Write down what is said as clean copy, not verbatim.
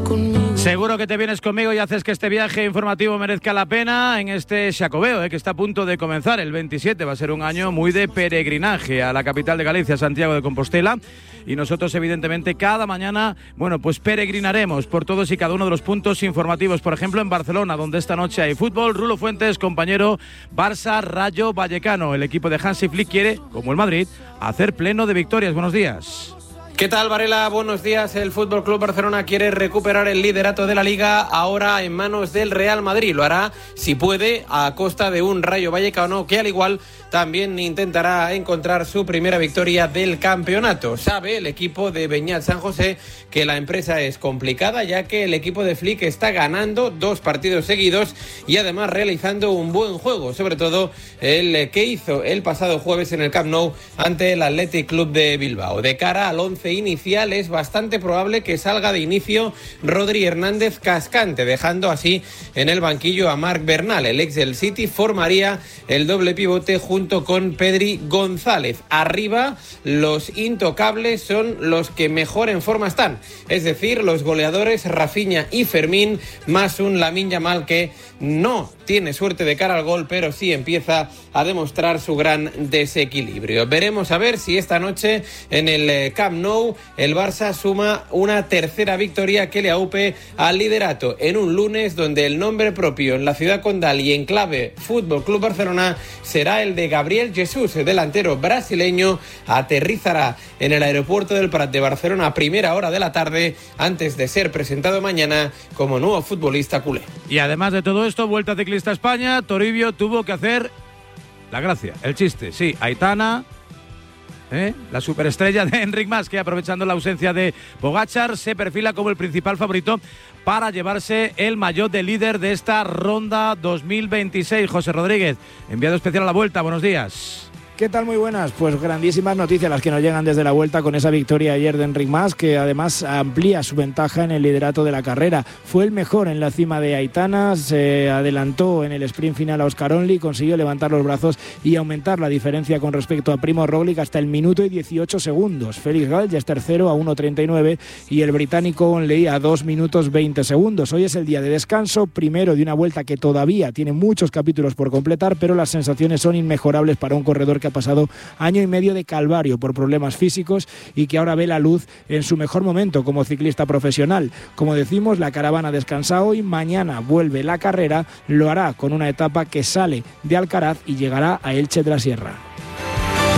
conmigo. Seguro que te vienes conmigo y haces que este viaje informativo merezca la pena en este Xacobeo, que está a punto de comenzar. El 27 va a ser un año muy de peregrinaje a la capital de Galicia, Santiago de Compostela. Y nosotros, evidentemente, cada mañana, pues peregrinaremos por todos y cada uno de los puntos informativos. Por ejemplo, en Barcelona, donde esta noche hay fútbol. Rulo Fuentes, compañero, Barça, Rayo Vallecano. El equipo de Hansi Flick quiere, como el Madrid, hacer pleno de victorias. Buenos días. ¿Qué tal, Varela? Buenos días. El Fútbol Club Barcelona quiere recuperar el liderato de la Liga, ahora en manos del Real Madrid. Lo hará, si puede, a costa de un Rayo Vallecano que, al igual, también intentará encontrar su primera victoria del campeonato. Sabe el equipo de Beñat San José que la empresa es complicada, ya que el equipo de Flick está ganando 2 partidos seguidos y además realizando un buen juego, sobre todo el que hizo el pasado jueves en el Camp Nou ante el Athletic Club de Bilbao. De cara al 11 inicial, es bastante probable que salga de inicio Rodri Hernández Cascante, dejando así en el banquillo a Marc Bernal. El ex del City formaría el doble pivote junto con Pedri González. Arriba, los intocables son los que mejor en forma están, es decir, los goleadores Rafinha y Fermín, más un Lamine Yamal que no tiene suerte de cara al gol, pero sí empieza a demostrar su gran desequilibrio. Veremos a ver si esta noche en el Camp Nou el Barça suma una tercera victoria que le aupe al liderato en un lunes donde el nombre propio en la ciudad condal y en clave Fútbol Club Barcelona será el de Gabriel Jesús. El delantero brasileño aterrizará en el aeropuerto del Prat de Barcelona a primera hora de la tarde antes de ser presentado mañana como nuevo futbolista culé. Y además de todo esto, Vuelta Ciclista a España, Toribio tuvo que hacer la gracia, el chiste. Sí, Aitana, la superestrella de Enric Mas, que aprovechando la ausencia de Pogačar se perfila como el principal favorito para llevarse el maillot de líder de esta ronda 2026. José Rodríguez, enviado especial a la Vuelta, buenos días. ¿Qué tal? Muy buenas. Pues grandísimas noticias las que nos llegan desde la Vuelta con esa victoria ayer de Enric Mas, que además amplía su ventaja en el liderato de la carrera. Fue el mejor en la cima de Aitana, se adelantó en el sprint final a Oscar Onley, consiguió levantar los brazos y aumentar la diferencia con respecto a Primo Roglic hasta el minuto y 18 segundos. Félix Gall ya es tercero a 1.39 y el británico Onley a 2 minutos 20 segundos. Hoy es el día de descanso, primero de una Vuelta que todavía tiene muchos capítulos por completar, pero las sensaciones son inmejorables para un corredor que ha pasado año y medio de calvario por problemas físicos y que ahora ve la luz en su mejor momento como ciclista profesional. Como decimos, la caravana descansa hoy, mañana vuelve la carrera, lo hará con una etapa que sale de Alcaraz y llegará a Elche de la Sierra.